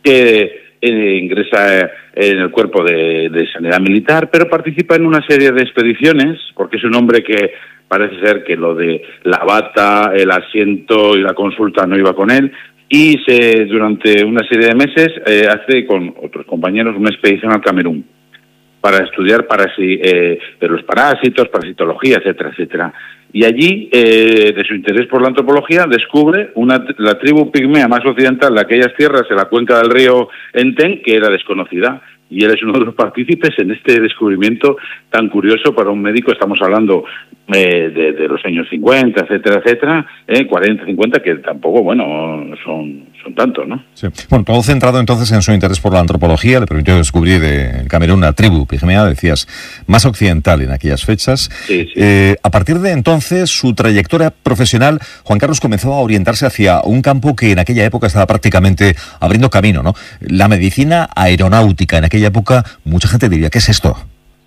que ingresa en el cuerpo de sanidad militar, pero participa en una serie de expediciones, porque es un hombre que parece ser que lo de la bata, el asiento y la consulta no iba con él, y durante una serie de meses hace con otros compañeros una expedición al Camerún para estudiar los parásitos, parasitología, etcétera, etcétera. Y allí, de su interés por la antropología, descubre la tribu pigmea más occidental de aquellas tierras, en la cuenca del río Entén, que era desconocida. Y él es uno de los partícipes en este descubrimiento tan curioso para un médico. Estamos hablando de los años 50, etcétera, etcétera, 40, 50, que tampoco, son tantos, ¿no? Sí. Bueno, todo centrado entonces en su interés por la antropología, le permitió descubrir en Camerún una tribu pigmea, decías, más occidental en aquellas fechas. Sí. A partir de entonces, su trayectoria profesional, Juan Carlos, comenzó a orientarse hacia un campo que en aquella época estaba prácticamente abriendo camino, ¿no? La medicina aeronáutica. En aquella época, mucha gente diría, ¿qué es esto?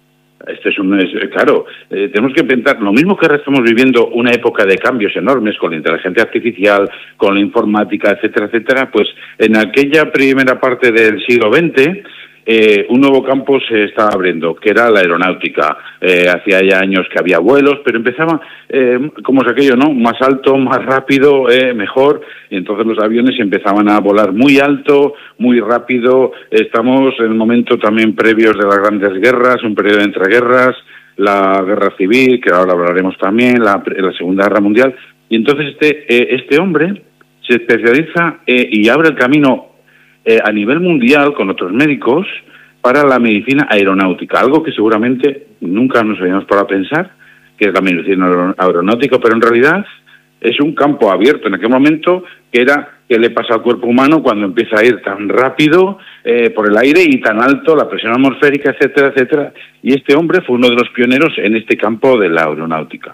Claro, tenemos que pensar, lo mismo que ahora estamos viviendo una época de cambios enormes con la inteligencia artificial, con la informática, etcétera, etcétera, pues en aquella primera parte del siglo XX, un nuevo campo se estaba abriendo, que era la aeronáutica. Hacía ya años que había vuelos, pero empezaba, como es aquello, ¿no? Más alto, más rápido, mejor, y entonces los aviones empezaban a volar muy alto, muy rápido. Estamos en el momento también previos de las grandes guerras, un periodo de entreguerras, la guerra civil, que ahora hablaremos también, la Segunda Guerra Mundial, y entonces este hombre se especializa y abre el camino a nivel mundial con otros médicos para la medicina aeronáutica, algo que seguramente nunca nos habíamos parado a pensar, que es la medicina aeronáutica, pero en realidad es un campo abierto en aquel momento, que era qué le pasa al cuerpo humano cuando empieza a ir tan rápido por el aire y tan alto, la presión atmosférica, etcétera, etcétera. Y este hombre fue uno de los pioneros en este campo de la aeronáutica.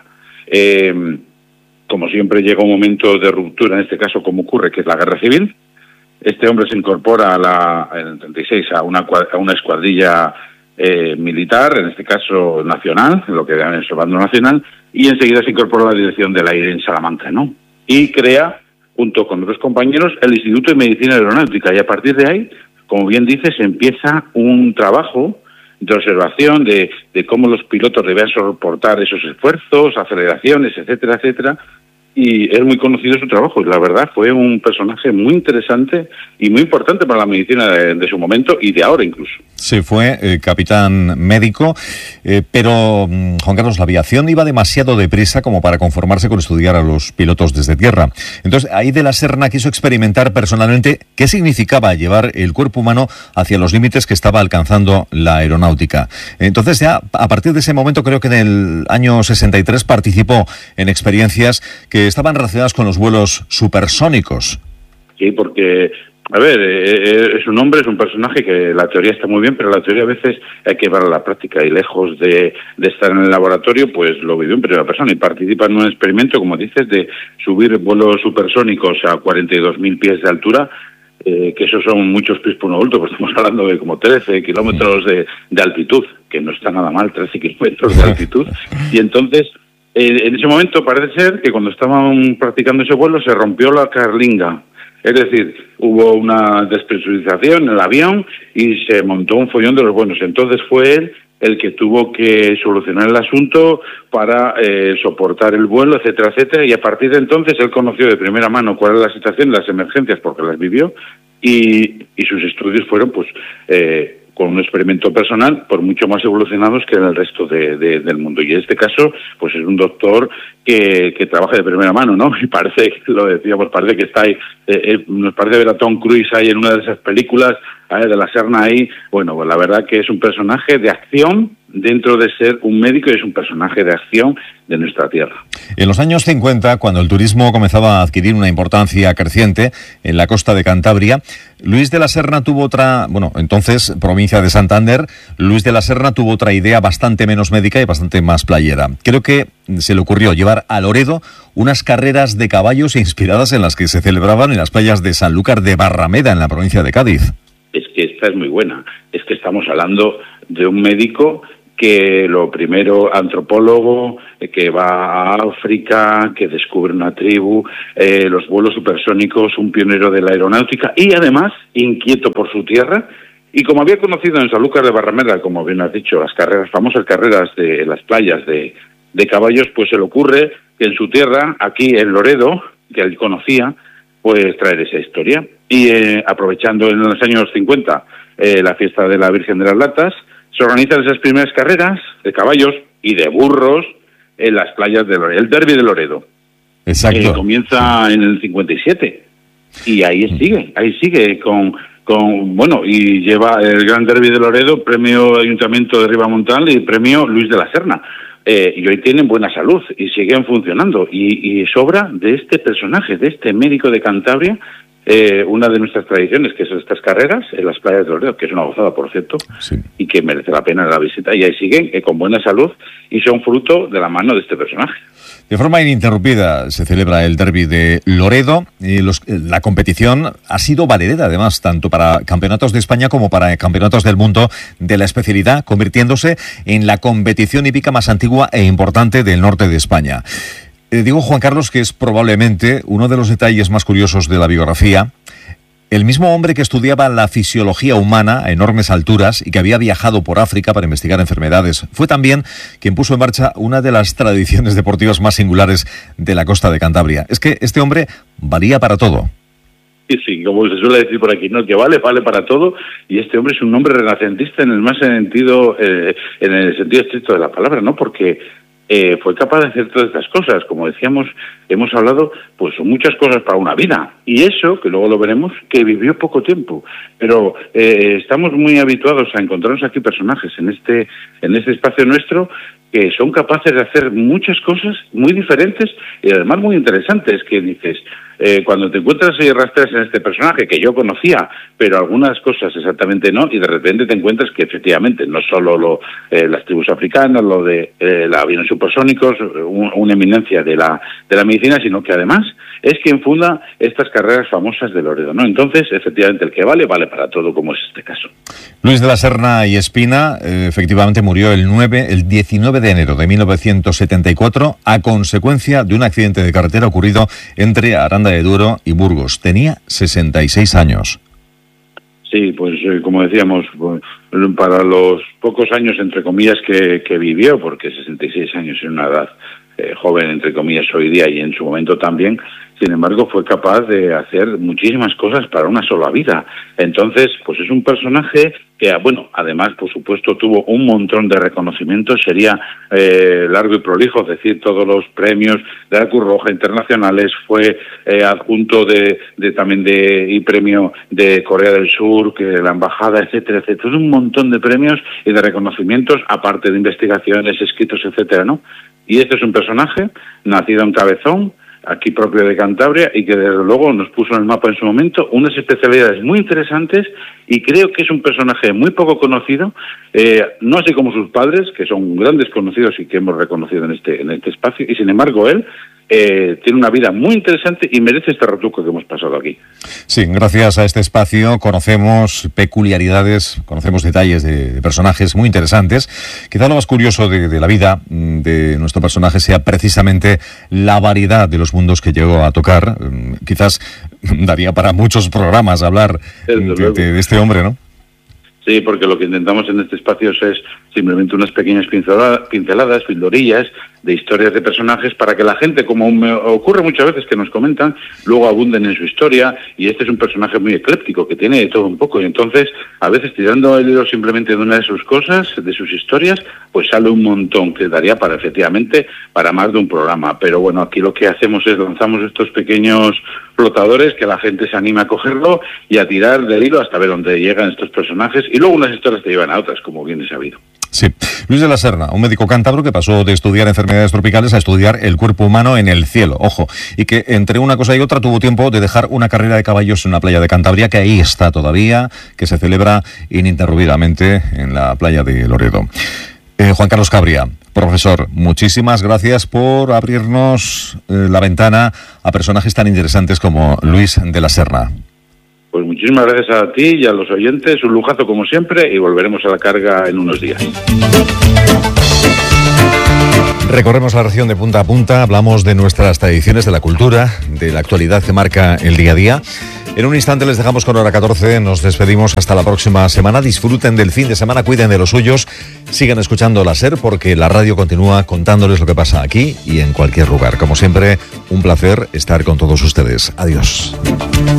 Como siempre llega un momento de ruptura, en este caso como ocurre, que es la guerra civil. Este hombre se incorpora en el 36 a una escuadrilla militar, en este caso nacional, en lo que llaman el bando nacional, y enseguida se incorpora a la dirección del aire en Salamanca, ¿no? Y crea, junto con otros compañeros, el Instituto de Medicina Aeronáutica, y a partir de ahí, como bien dices, empieza un trabajo de observación de cómo los pilotos debían soportar esos esfuerzos, aceleraciones, etcétera, etcétera. Y es muy conocido su trabajo, y la verdad fue un personaje muy interesante y muy importante para la medicina de su momento y de ahora incluso. Sí, fue capitán médico, pero Juan Carlos, la aviación iba demasiado deprisa como para conformarse con estudiar a los pilotos desde tierra. Entonces, ahí de la Serna quiso experimentar personalmente qué significaba llevar el cuerpo humano hacia los límites que estaba alcanzando la aeronáutica. Entonces, ya a partir de ese momento, creo que en el año 63 participó en experiencias que estaban relacionadas con los vuelos supersónicos. Sí, porque, a ver, es un hombre, es un personaje que la teoría está muy bien, pero la teoría a veces hay que llevarla a la práctica, y lejos de estar en el laboratorio, pues lo vivió en primera persona y participa en un experimento, como dices, de subir vuelos supersónicos a 42.000 pies de altura, que esos son muchos pies por un adulto, pues estamos hablando de como 13 kilómetros de altitud, que no está nada mal, 13 kilómetros de altitud, y entonces en ese momento parece ser que cuando estaban practicando ese vuelo se rompió la carlinga. Es decir, hubo una despresurización en el avión y se montó un follón de los buenos. Entonces fue él el que tuvo que solucionar el asunto para soportar el vuelo, etcétera, etcétera. Y a partir de entonces él conoció de primera mano cuál era la situación, las emergencias, porque las vivió, y sus estudios fueron pues con un experimento personal, por mucho más evolucionados que en el resto del mundo. Y en este caso, pues es un doctor que trabaja de primera mano, ¿no? Y parece, lo decíamos, parece que está ahí, nos parece ver a Tom Cruise ahí en una de esas películas, de la Serna ahí. Bueno, pues la verdad que es un personaje de acción dentro de ser un médico, y es un personaje de acción de nuestra tierra. En los años 50, cuando el turismo comenzaba a adquirir una importancia creciente en la costa de Cantabria, Luis de la Serna tuvo otra, entonces provincia de Santander, Luis de la Serna tuvo otra idea bastante menos médica y bastante más playera. Creo que se le ocurrió llevar a Loredo unas carreras de caballos inspiradas en las que se celebraban en las playas de Sanlúcar de Barrameda, en la provincia de Cádiz. Es que esta es muy buena. Es que estamos hablando de un médico que lo primero, antropólogo, que va a África, que descubre una tribu, los vuelos supersónicos, un pionero de la aeronáutica y además inquieto por su tierra. Y como había conocido en Sanlúcar de Barrameda, como bien has dicho, las famosas carreras de las playas de caballos, pues se le ocurre que en su tierra, aquí en Loredo, que él conocía, pues traer esa historia. Y aprovechando en los años 50 la fiesta de la Virgen de las Latas, se organizan esas primeras carreras de caballos y de burros en las playas de Loredo, el derbi de Loredo. Exacto. Comienza en el 57 y ahí sigue con y lleva el Gran Derbi de Loredo, premio Ayuntamiento de Ribamontal y premio Luis de la Serna. Y hoy tienen buena salud y siguen funcionando. Y sobra de este personaje, de este médico de Cantabria, una de nuestras tradiciones, que son estas carreras en las playas de Loredo, que es una gozada, por cierto, sí, y que merece la pena la visita. Y ahí siguen con buena salud y son fruto de la mano de este personaje. De forma ininterrumpida se celebra el derbi de Loredo y la competición ha sido valedera, además, tanto para campeonatos de España como para campeonatos del mundo de la especialidad, convirtiéndose en la competición hípica más antigua e importante del norte de España. Digo, Juan Carlos, que es probablemente uno de los detalles más curiosos de la biografía. El mismo hombre que estudiaba la fisiología humana a enormes alturas y que había viajado por África para investigar enfermedades, fue también quien puso en marcha una de las tradiciones deportivas más singulares de la costa de Cantabria. Es que este hombre valía para todo. Sí, como se suele decir por aquí, ¿no? Que vale para todo, y este hombre es un hombre renacentista en el sentido estricto de la palabra, ¿no? Porque fue capaz de hacer todas estas cosas. Como decíamos, hemos hablado, pues son muchas cosas para una vida, y eso, que luego lo veremos, que vivió poco tiempo, pero estamos muy habituados a encontrarnos aquí personajes en este espacio nuestro que son capaces de hacer muchas cosas muy diferentes y además muy interesantes, que dices, cuando te encuentras y rastreas en este personaje que yo conocía, pero algunas cosas exactamente no, y de repente te encuentras que efectivamente no solo las tribus africanas, lo de los aviones supersónicos, una eminencia de la medicina, sino que además es quien funda estas carreras famosas de Loredo, ¿no? Entonces, efectivamente, el que vale para todo, como es este caso. Luis de la Serna y Espina, efectivamente murió el 19 de enero de 1974 a consecuencia de un accidente de carretera ocurrido entre Aranda de Duero y Burgos. Tenía 66 años. Sí, pues como decíamos, para los pocos años, entre comillas, que vivió, porque 66 años es una edad joven, entre comillas, hoy día y en su momento también, sin embargo, fue capaz de hacer muchísimas cosas para una sola vida. Entonces, pues es un personaje que, bueno, además, por supuesto, tuvo un montón de reconocimientos, sería largo y prolijo, es decir, todos los premios de la Cruz Roja internacionales, fue adjunto y premio de Corea del Sur, que la embajada, etcétera, etcétera, un montón de premios y de reconocimientos, aparte de investigaciones, escritos, etcétera, ¿no? Y este es un personaje nacido en Cabezón, aquí propio de Cantabria, y que desde luego nos puso en el mapa en su momento unas especialidades muy interesantes, y creo que es un personaje muy poco conocido, no así como sus padres, que son grandes conocidos y que hemos reconocido en este espacio, y sin embargo él tiene una vida muy interesante y merece este retoque que hemos pasado aquí. Sí, gracias a este espacio conocemos peculiaridades, conocemos detalles de personajes muy interesantes. Quizá lo más curioso de la vida de nuestro personaje sea precisamente la variedad de los mundos que llegó a tocar. Quizás daría para muchos programas hablar de este hombre, ¿no? Sí, porque lo que intentamos en este espacio es simplemente unas pequeñas pinceladas, pildorillas de historias de personajes para que la gente, como me ocurre muchas veces que nos comentan, luego abunden en su historia, y este es un personaje muy ecléptico, que tiene de todo un poco, y entonces a veces tirando el hilo simplemente de una de sus cosas, de sus historias, pues sale un montón que daría efectivamente para más de un programa. Pero bueno, aquí lo que hacemos es lanzamos estos pequeños flotadores que la gente se anima a cogerlo y a tirar del hilo hasta ver dónde llegan estos personajes, y luego unas historias te llevan a otras, como bien es sabido. Sí. Luis de la Serna, un médico cántabro que pasó de estudiar enfermedades tropicales a estudiar el cuerpo humano en el cielo, ojo, y que entre una cosa y otra tuvo tiempo de dejar una carrera de caballos en una playa de Cantabria, que ahí está todavía, que se celebra ininterrumpidamente en la playa de Loredo. Juan Carlos Cabria, profesor, muchísimas gracias por abrirnos la ventana a personajes tan interesantes como Luis de la Serna. Pues muchísimas gracias a ti y a los oyentes, un lujazo como siempre, y volveremos a la carga en unos días. Recorremos la región de punta a punta, hablamos de nuestras tradiciones, de la cultura, de la actualidad que marca el día a día. En un instante les dejamos con Hora 14, nos despedimos hasta la próxima semana. Disfruten del fin de semana, cuiden de los suyos, sigan escuchando la SER porque la radio continúa contándoles lo que pasa aquí y en cualquier lugar. Como siempre, un placer estar con todos ustedes. Adiós.